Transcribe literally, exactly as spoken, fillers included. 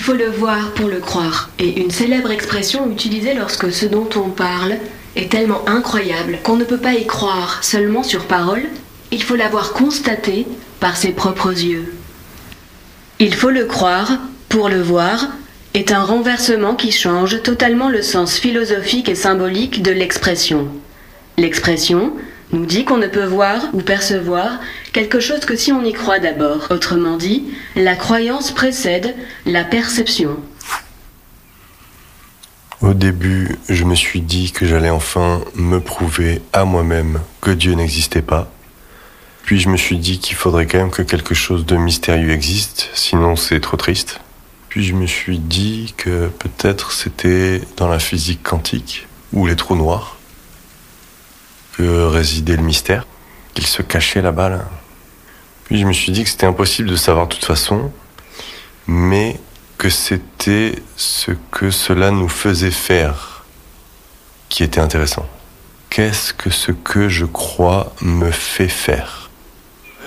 faut le voir pour le croire, et une célèbre expression utilisée lorsque ce dont on parle est tellement incroyable qu'on ne peut pas y croire seulement sur parole, il faut l'avoir constaté par ses propres yeux. Il faut le croire pour le voir est un renversement qui change totalement le sens philosophique et symbolique de l'expression. L'expression nous dit qu'on ne peut voir ou percevoir quelque chose que si on y croit d'abord. Autrement dit, la croyance précède la perception. Au début, je me suis dit que j'allais enfin me prouver à moi-même que Dieu n'existait pas. Puis je me suis dit qu'il faudrait quand même que quelque chose de mystérieux existe, sinon c'est trop triste. Puis je me suis dit que peut-être c'était dans la physique quantique, ou les trous noirs, que résidait le mystère, qu'il se cachait là-bas, là. Puis je me suis dit que c'était impossible de savoir de toute façon, mais que c'était ce que cela nous faisait faire qui était intéressant. Qu'est-ce que ce que je crois me fait faire ?